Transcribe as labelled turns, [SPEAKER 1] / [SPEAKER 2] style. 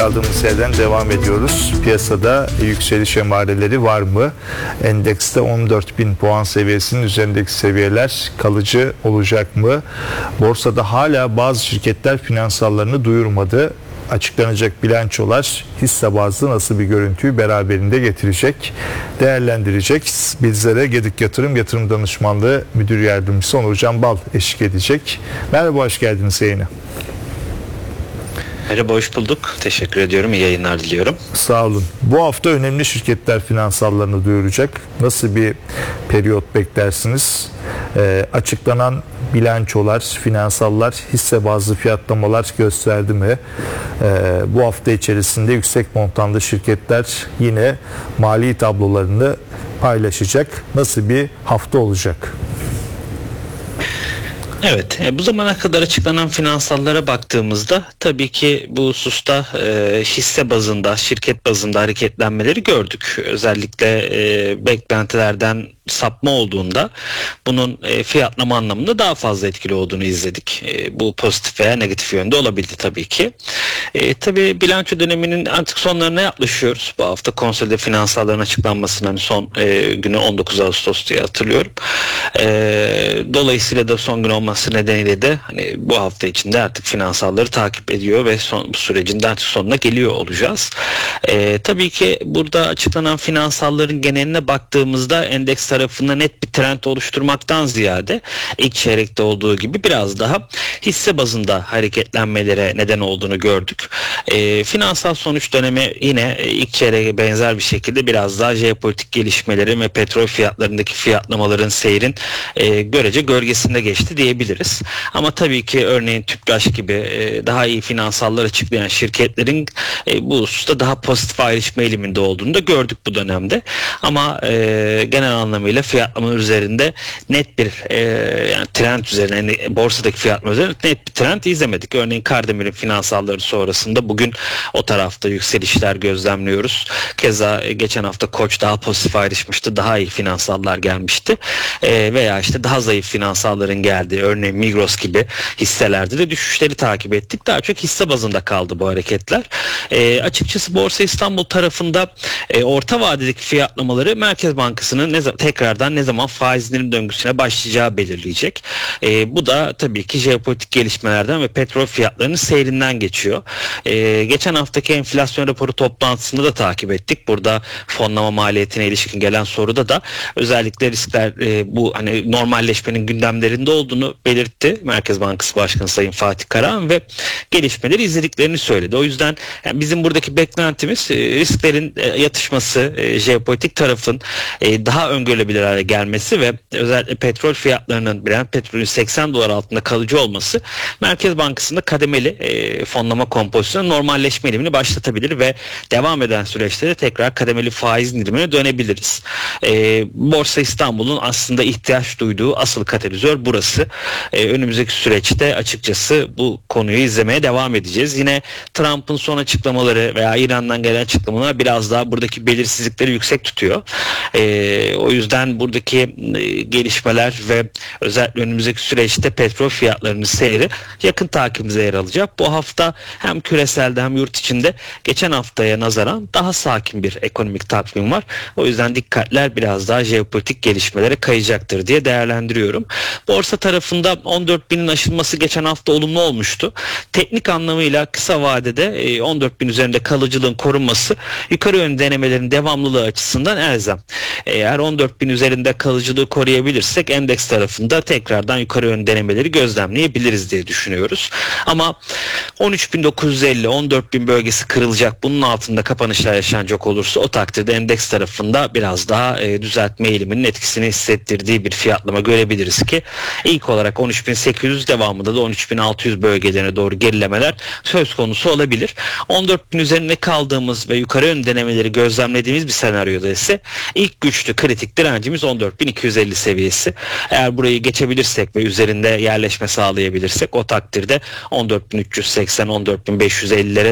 [SPEAKER 1] kaldığımız yerden devam ediyoruz. Piyasada yükseliş emareleri var mı? Endekste 14.000 puan seviyesinin üzerindeki seviyeler kalıcı olacak mı? Borsada hala bazı şirketler finansallarını duyurmadı. Açıklanacak bilançolar hisse bazlı nasıl bir görüntüyü beraberinde getirecek, değerlendirecek. Bizlere Gedik Yatırım Danışmanlığı Müdür Yardımcısı Onurcan Bal eşlik edecek. Merhaba, hoş geldiniz yayına.
[SPEAKER 2] Merhaba, hoş bulduk. Teşekkür ediyorum. İyi yayınlar diliyorum.
[SPEAKER 1] Sağ olun. Bu hafta önemli şirketler finansallarını duyuracak. Nasıl bir periyot beklersiniz? Açıklanan bilançolar, finansallar, hisse bazlı fiyatlamalar gösterdi mi? Bu hafta içerisinde yüksek montanlı şirketler yine mali tablolarını paylaşacak. Nasıl bir hafta olacak?
[SPEAKER 2] Evet, bu zamana kadar açıklanan finansallara baktığımızda tabii ki bu hususta hisse bazında, şirket bazında hareketlenmeleri gördük. Özellikle beklentilerden sapma olduğunda bunun fiyatlama anlamında daha fazla etkili olduğunu izledik. Bu pozitif veya negatif yönde olabildi tabii ki. Tabii bilanço döneminin artık sonlarına yaklaşıyoruz. Bu hafta konsolide finansalların açıklanmasının son günü 19 Ağustos diye hatırlıyorum. Dolayısıyla da son gün olması nedeniyle de hani bu hafta içinde artık finansalları takip ediyor ve bu sürecin de artık sonuna geliyor olacağız. Tabii ki burada açıklanan finansalların geneline baktığımızda endeks tarafında net bir trend oluşturmaktan ziyade ilk çeyrekte olduğu gibi biraz daha hisse bazında hareketlenmelere neden olduğunu gördük. Finansal sonuç dönemi yine ilk çeyreğe benzer bir şekilde biraz daha jeopolitik gelişmelerin ve petrol fiyatlarındaki fiyatlamaların seyrin görece gölgesinde geçti diyebiliriz. Ama tabii ki örneğin Tüpraş gibi daha iyi finansallar açıklayan şirketlerin bu hususta daha pozitif ayrışma eğiliminde olduğunu da gördük bu dönemde. Ama genel anlamıyla fiyatlama üzerinde net bir yani trend üzerine, yani borsadaki fiyatlama üzerinde net bir trend izlemedik. Örneğin Kardemir'in finansalları sonrasında bugün o tarafta yükselişler gözlemliyoruz. Keza geçen hafta Koç daha pozitif ayrışmıştı. Daha iyi finansallar gelmişti. Veya işte daha zayıf finansalların geldiği örneğin Migros gibi hisselerde de düşüşleri takip ettik. Daha çok hisse bazında kaldı bu hareketler. Açıkçası Borsa İstanbul tarafında orta vadedeki fiyatlamaları Merkez Bankası'nın tekrardan ne zaman faiz indirim döngüsüne başlayacağı belirleyecek. Bu da tabii ki jeopolitik gelişmelerden ve petrol fiyatlarının seyrinden geçiyor. Geçen haftaki enflasyon raporu toplantısında da takip ettik. Burada fonlama maliyetine ilişkin gelen soruda da özellikle riskler bu hani normalleşmenin gündemlerinde olduğunu belirtti Merkez Bankası Başkanı Sayın Fatih Karahan ve gelişmeleri izlediklerini söyledi. O yüzden yani bizim buradaki beklentimiz risklerin yatışması, jeopolitik tarafın daha öngörülebilir hale gelmesi ve özellikle petrol fiyatlarının Brent petrolün $80 altında kalıcı olması Merkez Bankası'nda kademeli fonlama kompozisyonu normalleşme eğilimini başlatabilir ve devam eden süreçte de tekrar kademeli faiz indirimine dönebiliriz. Borsa İstanbul'un aslında ihtiyaç duyduğu asıl katalizör burası. Önümüzdeki süreçte açıkçası bu konuyu izlemeye devam edeceğiz. Yine Trump'ın son açıklamaları veya İran'dan gelen açıklamalar biraz daha buradaki belirsizlikleri yüksek tutuyor. O yüzden buradaki gelişmeler ve özellikle önümüzdeki süreçte petrol fiyatlarının seyri yakın takibimize yer alacak. Bu hafta hem küreselde hem yurt içinde geçen haftaya nazaran daha sakin bir ekonomik takvim var. O yüzden dikkatler biraz daha jeopolitik gelişmelere kayacaktır diye değerlendiriyorum. Borsa tarafında 14.000'in aşılması geçen hafta olumlu olmuştu. Teknik anlamıyla kısa vadede 14.000 üzerinde kalıcılığın korunması yukarı yönlü denemelerin devamlılığı açısından elzem. Eğer 14.000 üzerinde kalıcılığı koruyabilirsek endeks tarafında tekrardan yukarı yönlü denemeleri gözlemleyebiliriz diye düşünüyoruz. Ama 13.950, 14.000 bölgesi kırılacak. Bunun altında kapanışlar yaşanacak olursa o takdirde endeks tarafında biraz daha düzeltme eğiliminin etkisini hissettirdiği bir fiyatlama görebiliriz ki ilk olarak 13.800 devamında da 13.600 bölgelerine doğru gerilemeler söz konusu olabilir. 14.000 üzerine kaldığımız ve yukarı yönlü denemeleri gözlemlediğimiz bir senaryoda ise ilk güçlü kritik direncimiz 14.250 seviyesi. Eğer burayı geçebilirsek ve üzerinde yerleşme sağlayabilirsek o takdirde 14.380, 14.550'lere